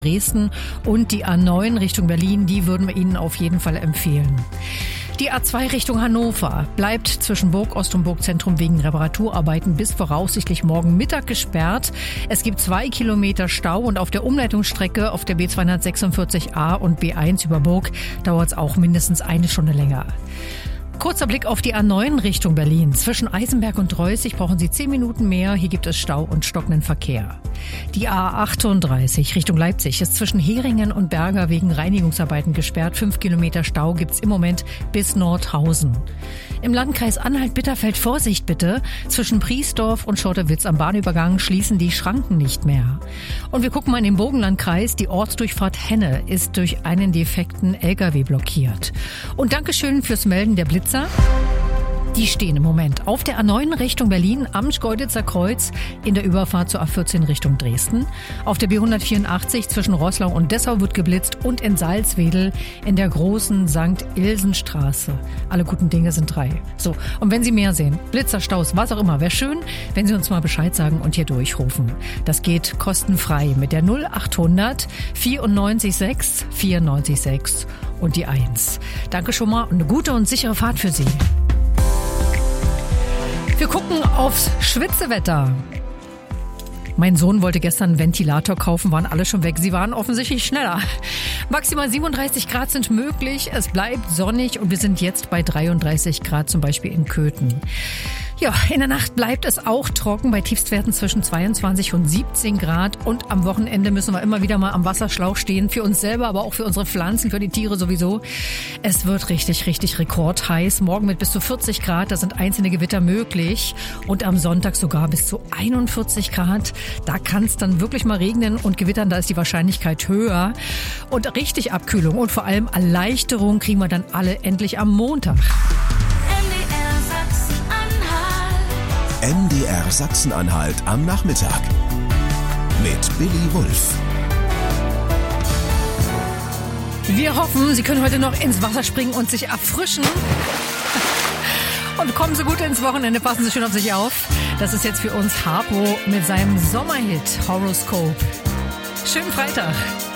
Dresden und die A9 Richtung Berlin, die würden wir Ihnen auf jeden Fall empfehlen. Die A2 Richtung Hannover bleibt zwischen Burgost und Burgzentrum wegen Reparaturarbeiten bis voraussichtlich morgen Mittag gesperrt. Es gibt 2 Kilometer Stau und auf der Umleitungsstrecke auf der B246a und B1 über Burg dauert es auch mindestens eine Stunde länger. Kurzer Blick auf die A9 Richtung Berlin. Zwischen Eisenberg und Reußig brauchen Sie 10 Minuten mehr. Hier gibt es Stau und stockenden Verkehr. Die A38 Richtung Leipzig ist zwischen Heringen und Berger wegen Reinigungsarbeiten gesperrt. 5 Kilometer Stau gibt's im Moment bis Nordhausen. Im Landkreis Anhalt-Bitterfeld Vorsicht bitte. Zwischen Priesdorf und Schottewitz am Bahnübergang schließen die Schranken nicht mehr. Und wir gucken mal in den Burgenlandkreis. Die Ortsdurchfahrt Henne ist durch einen defekten LKW blockiert. Und Dankeschön fürs Melden der Blitzer. Die stehen im Moment auf der A9 Richtung Berlin am Schkeuditzer Kreuz in der Überfahrt zur A14 Richtung Dresden. Auf der B184 zwischen Roßlau und Dessau wird geblitzt und in Salzwedel in der großen St. Ilsenstraße. Alle guten Dinge sind 3. So, und wenn Sie mehr sehen, Blitzer, Staus, was auch immer, wäre schön, wenn Sie uns mal Bescheid sagen und hier durchrufen. Das geht kostenfrei mit der 0800 94 6 94 6 und die 1. Danke schon mal und eine gute und sichere Fahrt für Sie. Wir gucken aufs Schwitzewetter. Mein Sohn wollte gestern einen Ventilator kaufen, waren alle schon weg. Sie waren offensichtlich schneller. Maximal 37 Grad sind möglich, es bleibt sonnig und wir sind jetzt bei 33 Grad, zum Beispiel in Köthen. Ja, in der Nacht bleibt es auch trocken bei Tiefstwerten zwischen 22 und 17 Grad. Und am Wochenende müssen wir immer wieder mal am Wasserschlauch stehen. Für uns selber, aber auch für unsere Pflanzen, für die Tiere sowieso. Es wird richtig, richtig rekordheiß. Morgen mit bis zu 40 Grad, da sind einzelne Gewitter möglich. Und am Sonntag sogar bis zu 41 Grad. Da kann es dann wirklich mal regnen und gewittern, da ist die Wahrscheinlichkeit höher. Und richtig Abkühlung und vor allem Erleichterung kriegen wir dann alle endlich am Montag. MDR Sachsen-Anhalt am Nachmittag mit Billy Wulff. Wir hoffen, Sie können heute noch ins Wasser springen und sich erfrischen. Und kommen Sie gut ins Wochenende, passen Sie schön auf sich auf. Das ist jetzt für uns Harpo mit seinem Sommerhit Horoscope. Schönen Freitag.